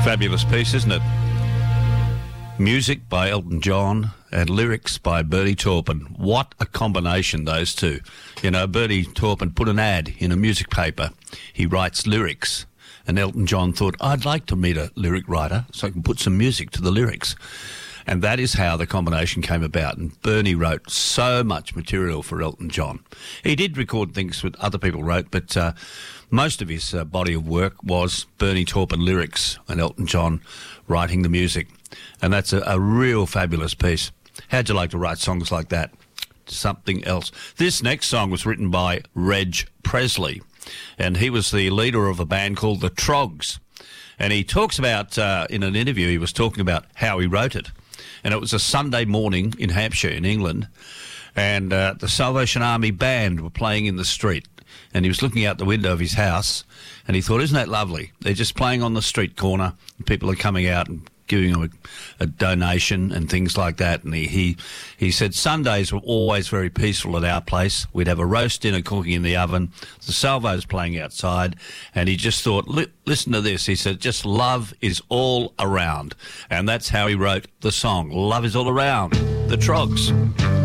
Fabulous piece, isn't it? Music by Elton John and lyrics by Bernie Taupin. What a combination, those two. You know, Bernie Taupin put an ad in a music paper. He writes lyrics. And Elton John thought, I'd like to meet a lyric writer so I can put some music to the lyrics. And that is how the combination came about. And Bernie wrote so much material for Elton John. He did record things that other people wrote, but most of his body of work was Bernie Taupin lyrics and Elton John writing the music. And that's a real fabulous piece. How'd you like to write songs like that? Something else. This next song was written by Reg Presley, and he was the leader of a band called the Troggs. And he talks about, in an interview, he was talking about how he wrote it. And it was a Sunday morning in Hampshire, in England, and the Salvation Army band were playing in the street. And he was looking out the window of his house, and he thought, isn't that lovely? They're just playing on the street corner, and people are coming out and giving them a donation and things like that. And he said Sundays were always very peaceful at our place. We'd have a roast dinner cooking in the oven, the salvos playing outside, and he just thought, listen to this. He said, just love is all around. And that's how he wrote the song, Love is All Around, the Troggs.